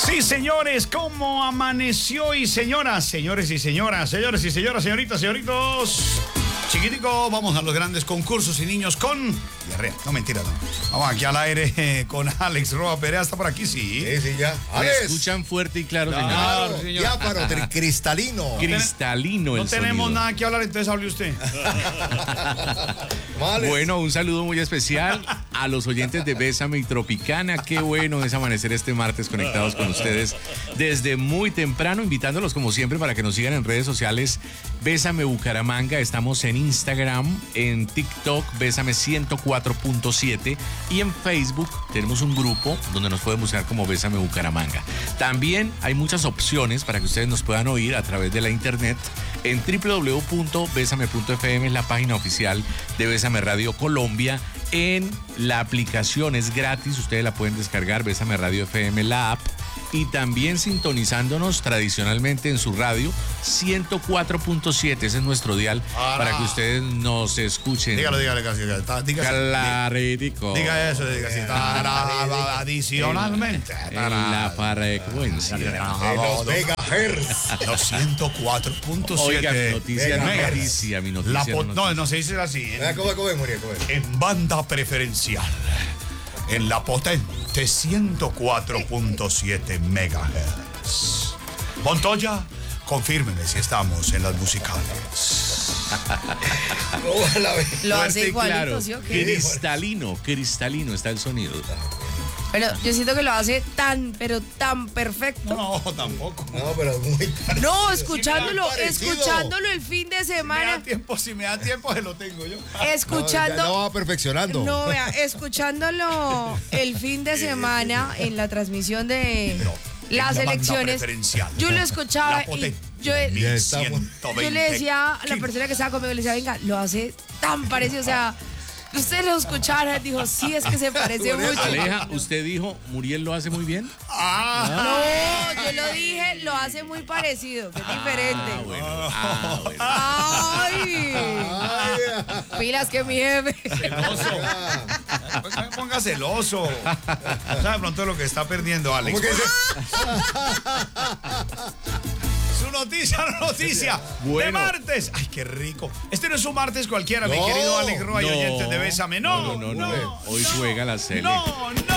Sí, señores, ¿cómo amaneció? Y señoras, señores y señoras, señores y señoras, señoritas, señoritos. Chiquitico, vamos a los grandes concursos y niños con diarrea. No, mentira, no. Vamos aquí al aire con Alex Roa Perea. ¿Está por aquí? Sí. Sí, ya. Me Alex. escuchan fuerte y claro, señor. Claro, señor. ya, pero cristalino. Cristalino el No tenemos sonido. nada que hablar, entonces hable usted. Vale. Bueno, un saludo muy especial a los oyentes de Bésame y Tropicana. Qué bueno es amanecer este martes conectados con ustedes desde muy temprano, invitándolos como siempre para que nos sigan en redes sociales. Bésame Bucaramanga, estamos en Instagram, en TikTok, Bésame 104.7 y en Facebook tenemos un grupo donde nos pueden buscar como Bésame Bucaramanga. También hay muchas opciones para que ustedes nos puedan oír a través de la internet en www.besame.fm, es la página oficial de Bésame Radio Colombia. En la aplicación es gratis, ustedes la pueden descargar, Bésame Radio FM, la app. Y también sintonizándonos tradicionalmente en su radio 104.7, ese es nuestro dial para que ustedes nos escuchen. Dígale casi. Claritico. Diga eso, diga así. Adicionalmente. En la frecuencia. Los megahertz. Los 104.7. Oiga, mi noticia, megahertz. mi noticia. No se dice así. ¿Cómo es, Muriel? En banda preferencial. En la potente 104.7 megahertz. Montoya, confírmeme si estamos en las musicales. Lo hace Fuerte y igualito, claro. ¿sí o qué? Cristalino está el sonido. Pero yo siento que lo hace pero tan perfecto. No, tampoco. No, pero muy parecido. No, escuchándolo el fin de Si me semana. da tiempo, se lo tengo yo. Escuchando. Ya lo va perfeccionando. No, vea, escuchándolo el fin de semana en la transmisión de las en la banda elecciones. preferencial. Yo lo escuchaba La y potente. yo 1120 le decía a la kilos. persona que estaba conmigo, le decía, venga, lo hace tan parecido, o sea, usted lo escuchara, dijo, sí, es que se parece mucho. Aleja, usted dijo, Muriel lo hace muy bien. No, yo lo dije, lo hace muy parecido, que es diferente. Bueno. Ay, pilas que mi jefe. Celoso. No me ponga celoso. ¿Sabe de pronto lo que está perdiendo, Alex? ¿Cómo que dice? Su noticia de Bueno. martes. Ay, qué rico. Este no es un martes cualquiera, mi No. querido Alex Roa y oyentes de Bésame. No. Hoy juega la Sele. No.